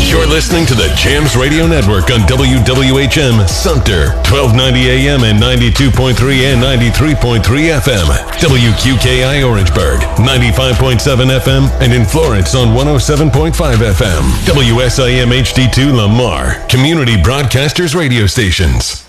You're listening to the Jams Radio Network on WWHM Sumter, 1290 AM and 92.3 and 93.3 FM. WQKI Orangeburg, 95.7 FM, and in Florence on 107.5 FM. WSIM HD2 Lamar, Community Broadcasters Radio Stations.